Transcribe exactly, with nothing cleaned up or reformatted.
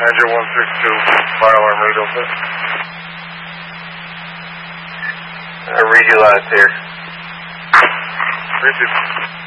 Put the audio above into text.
Andrew one six two, fire alarm radio set. I read you loud and clear. Repeat.